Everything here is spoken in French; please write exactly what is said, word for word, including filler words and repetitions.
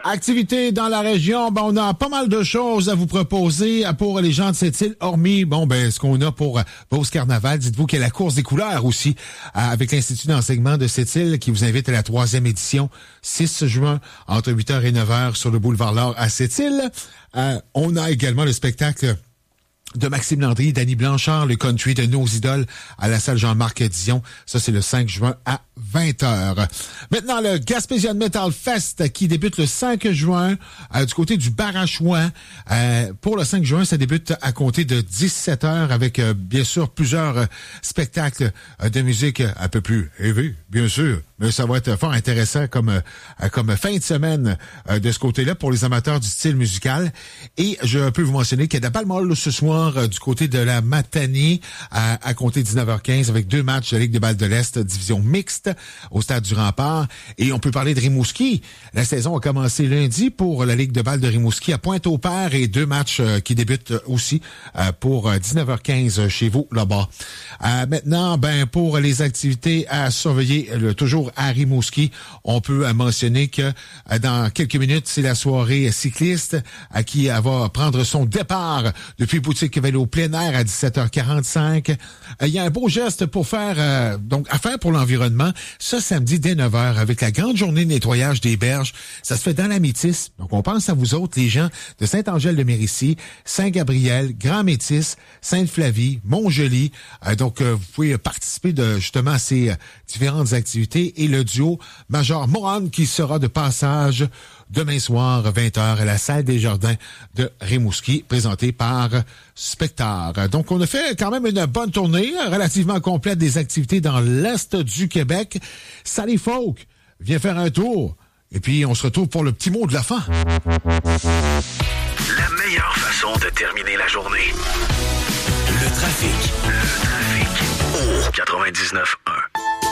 Activités dans la région, ben on a pas mal de choses à vous proposer pour les gens de cette île, hormis bon ben ce qu'on a pour Beauce Carnaval. Dites-vous qu'il y a la course des couleurs aussi, avec l'Institut d'enseignement de cette île qui vous invite à la troisième édition, six juin, entre huit heures et neuf heures sur le boulevard Laure à cette île. Euh, on a également le spectacle de Maxime Landry, Danny Blanchard, le country de Nos Idoles à la salle Jean-Marc Dion. Ça, c'est le cinq juin à vingt heures. Maintenant, le Gaspésian Metal Fest qui débute le cinq juin euh, du côté du Barachois. Euh, pour le cinq juin, ça débute à compter de dix-sept heures avec, euh, bien sûr, plusieurs euh, spectacles euh, de musique un peu plus élevés, bien sûr. Mais ça va être fort intéressant comme euh, comme fin de semaine euh, de ce côté-là pour les amateurs du style musical. Et je peux vous mentionner qu'il y a de la balle molle ce soir euh, du côté de la Matanie à, à compter dix-neuf heures quinze avec deux matchs de Ligue des balles de l'Est, division mixte au stade du Rempart. Et on peut parler de Rimouski. La saison a commencé lundi pour la Ligue de balles de Rimouski à Pointe-au-Père et deux matchs euh, qui débutent aussi euh, pour euh, dix-neuf heures quinze chez vous là-bas. Euh, maintenant, ben pour les activités à surveiller, le, toujours à Rimouski, on peut euh, mentionner que euh, dans quelques minutes, c'est la soirée cycliste à qui euh, va prendre son départ depuis Boutique Vélo plein air à dix-sept heures quarante-cinq. Il euh, y a un beau geste pour faire, euh, donc à faire pour l'environnement, ce samedi dès neuf heures avec la grande journée de nettoyage des berges. Ça se fait dans la Métis. Donc on pense à vous autres, les gens de Saint-Angèle-de-Mérici, Saint-Gabriel, Grand-Métis, Sainte-Flavie, Montjoli. Euh, donc euh, vous pouvez participer de justement à ces euh, différentes activités. Et le duo Major Moran qui sera de passage demain soir, vingt heures, à la salle des Jardins de Rimouski, présenté par Spectar. Donc, on a fait quand même une bonne tournée, relativement complète des activités dans l'Est du Québec. Sally Folk, viens faire un tour. Et puis, on se retrouve pour le petit mot de la fin. La meilleure façon de terminer la journée. Le trafic. Le trafic. Au quatre-vingt-dix-neuf